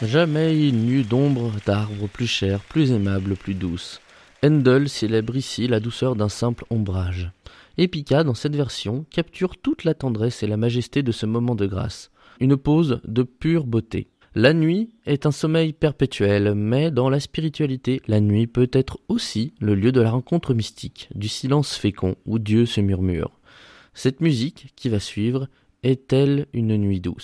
Jamais il n'y eut d'ombre d'arbre plus chère, plus aimable, plus douce. Handel célèbre ici la douceur d'un simple ombrage. Epica, dans cette version, capture toute la tendresse et la majesté de ce moment de grâce. Une pause de pure beauté. La nuit est un sommeil perpétuel, mais dans la spiritualité, la nuit peut être aussi le lieu de la rencontre mystique, du silence fécond où Dieu se murmure. Cette musique qui va suivre est-elle une nuit douce ?